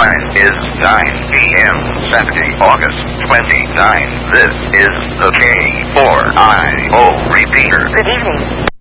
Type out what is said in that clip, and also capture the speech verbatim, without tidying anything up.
time is nine p m Saturday, August twenty-ninth. This is the K four I O repeater. Good evening.